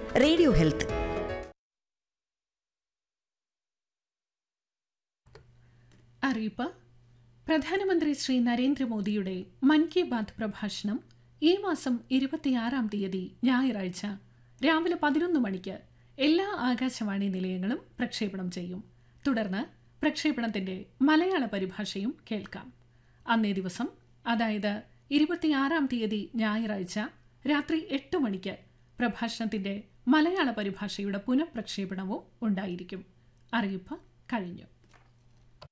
Radio health. അറിയിപ്പ്. പ്രധാനമന്ത്രി ശ്രീ നരേന്ദ്രമോദിയുടെ മൻ കി ബാത് പ്രഭാഷണം ഈ മാസം 26-ാം തീയതി ഞായറാഴ്ച രാവിലെ 11 മണിക്ക് എല്ലാ ആകാശവാണി നിലയങ്ങളും പ്രക്ഷേപണം ചെയ്യും. തുടർന്ന് പ്രക്ഷേപണത്തിന്റെ മലയാള പരിഭാഷയും കേൾക്കാം. അന്നേ ദിവസം, അതായത് 26-ാം തീയതി ഞായറാഴ്ച രാത്രി 8 മണിക്ക് പ്രഭാഷണത്തിന്റെ മലയാള പരിഭാഷയുടെ പുനഃപ്രക്ഷേപണവും ഉണ്ടായിരിക്കും. അറിയിപ്പ് കഴിഞ്ഞു.